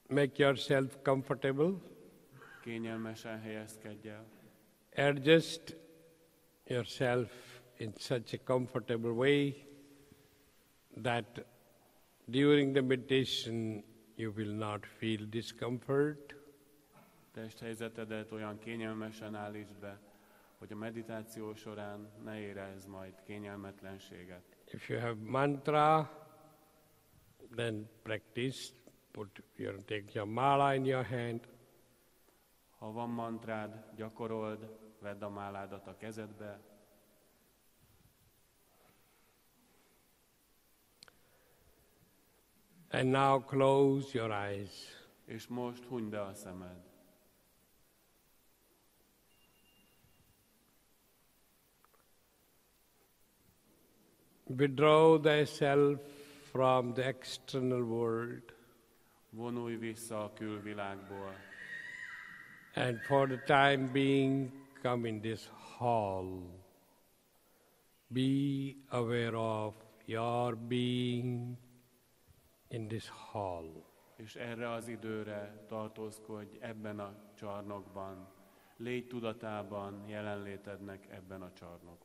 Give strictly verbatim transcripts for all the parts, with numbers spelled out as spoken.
Make yourself comfortable. Kényelmesen helyezkedj el. Adjust yourself in such a comfortable way that during the meditation you will not feel discomfort. Testhelyzetedet olyan kényelmesen állítsd be, hogy a meditáció során ne érezz majd kényelmetlenséget. If you have mantra, then practice. Put your, take your mala in your hand. Ha van mantrád, gyakorold, vedd a máládat a kezedbe. And now close your eyes. És most hunyd be a szemed. Withdraw thyself from the external world. Vonulj vissza a külvilágból. And for the time being, come in this hall. Be aware of your being in this hall. És erre az időre tartózkodj ebben a csarnokban. Légy tudatában jelenlétednek ebben a csarnokban.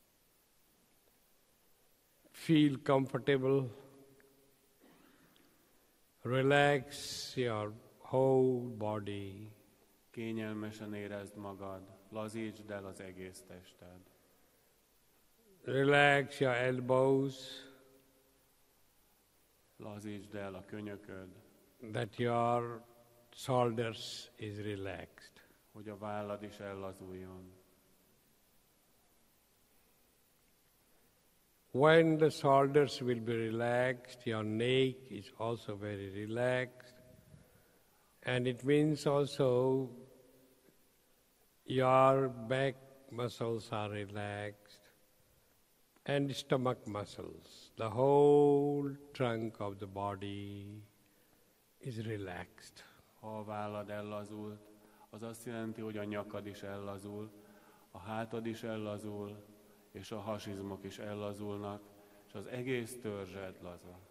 Feel comfortable. Relax your whole body. Kényelmesen érezd magad, lazítsd el az egész tested. Relax your elbows. Lazítsd el a könyököd. That your shoulders is relaxed. Hogy a vállad is ellazuljon. When the shoulders will be relaxed, your neck is also very relaxed. And it means also your back muscles are relaxed and stomach muscles. The whole trunk of the body is relaxed. Ha a vállad ellazult, az azt jelenti, hogy a nyakad is ellazul, a hátad is ellazul, és a hasizmok is ellazulnak, és az egész törzsed laza.